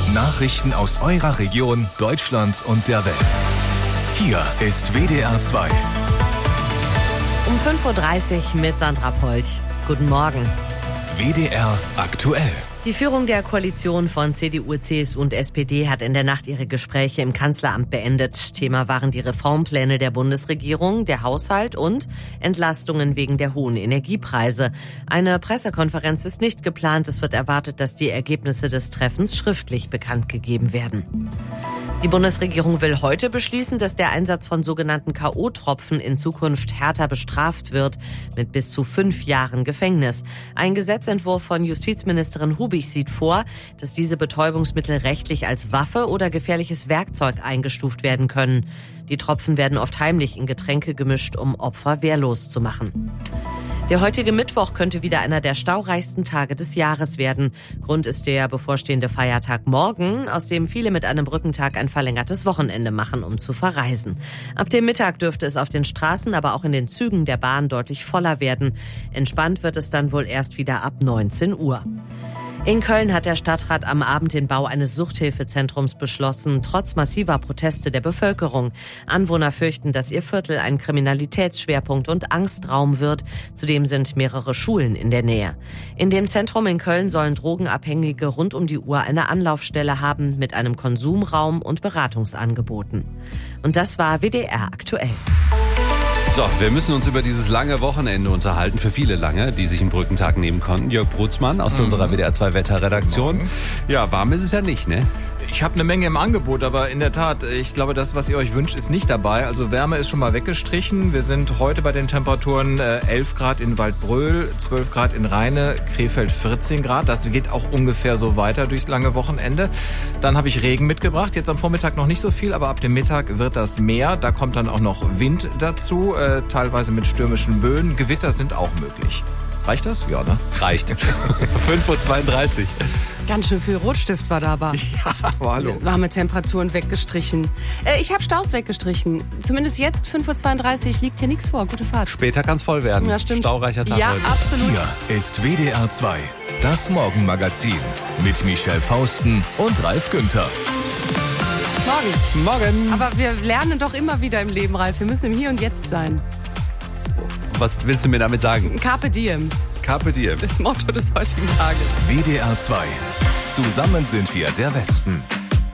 Nachrichten aus eurer Region, Deutschland und der Welt. Hier ist WDR 2. Um 5.30 Uhr mit Sandra Polch. Guten Morgen. WDR aktuell. Die Führung der Koalition von CDU, CSU und SPD hat in der Nacht ihre Gespräche im Kanzleramt beendet. Thema waren die Reformpläne der Bundesregierung, der Haushalt und Entlastungen wegen der hohen Energiepreise. Eine Pressekonferenz ist nicht geplant. Es wird erwartet, dass die Ergebnisse des Treffens schriftlich bekannt gegeben werden. Die Bundesregierung will heute beschließen, dass der Einsatz von sogenannten K.O.-Tropfen in Zukunft härter bestraft wird, mit bis zu 5 Jahren Gefängnis. Ein Gesetzentwurf von Justizministerin Hubig sieht vor, dass diese Betäubungsmittel rechtlich als Waffe oder gefährliches Werkzeug eingestuft werden können. Die Tropfen werden oft heimlich in Getränke gemischt, um Opfer wehrlos zu machen. Der heutige Mittwoch könnte wieder einer der staureichsten Tage des Jahres werden. Grund ist der bevorstehende Feiertag morgen, aus dem viele mit einem Brückentag ein verlängertes Wochenende machen, um zu verreisen. Ab dem Mittag dürfte es auf den Straßen, aber auch in den Zügen der Bahn deutlich voller werden. Entspannt wird es dann wohl erst wieder ab 19 Uhr. In Köln hat der Stadtrat am Abend den Bau eines Suchthilfezentrums beschlossen, trotz massiver Proteste der Bevölkerung. Anwohner fürchten, dass ihr Viertel ein Kriminalitätsschwerpunkt und Angstraum wird. Zudem sind mehrere Schulen in der Nähe. In dem Zentrum in Köln sollen Drogenabhängige rund um die Uhr eine Anlaufstelle haben mit einem Konsumraum und Beratungsangeboten. Und das war WDR aktuell. So, wir müssen uns über dieses lange Wochenende unterhalten, für viele lange, die sich einen Brückentag nehmen konnten. Jörg Brutzmann aus unserer WDR 2 Wetterredaktion. Ja, warm ist es ja nicht, ne? Ich habe eine Menge im Angebot, aber in der Tat, ich glaube, das, was ihr euch wünscht, ist nicht dabei. Also Wärme ist schon mal weggestrichen. Wir sind heute bei den Temperaturen 11 Grad in Waldbröl, 12 Grad in Rheine, Krefeld 14 Grad. Das geht auch ungefähr so weiter durchs lange Wochenende. Dann habe ich Regen mitgebracht. Jetzt am Vormittag noch nicht so viel, aber ab dem Mittag wird das mehr. Da kommt dann auch noch Wind dazu, teilweise mit stürmischen Böen. Gewitter sind auch möglich. Reicht das? Ja, ne? Reicht. 5.32 Uhr. Ganz schön viel Rotstift war dabei. Ja, aber hallo. Warme Temperaturen weggestrichen. Ich habe Staus weggestrichen. Zumindest jetzt, 5.32 Uhr, liegt hier nichts vor. Gute Fahrt. Später kann es voll werden. Ja, stimmt. Staureicher Tag ja, heute. Absolut. Hier ist WDR 2, das Morgenmagazin mit Michelle Fausten und Ralf Günther. Morgen. Aber wir lernen doch immer wieder im Leben, Ralf. Wir müssen im Hier und Jetzt sein. Was willst du mir damit sagen? Carpe diem. Carpe diem. Das Motto des heutigen Tages. WDR 2, zusammen sind wir der Westen.